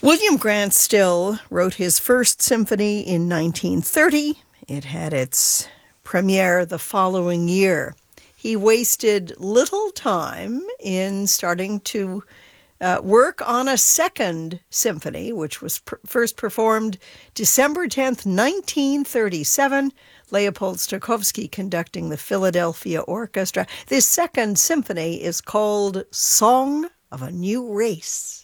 William Grant Still wrote his first symphony in 1930. It had its premiere the following year. He wasted little time in starting to work on a second symphony, which was first performed December 10th, 1937. Leopold Stokowski conducting the Philadelphia Orchestra. This second symphony is called Song of a New Race.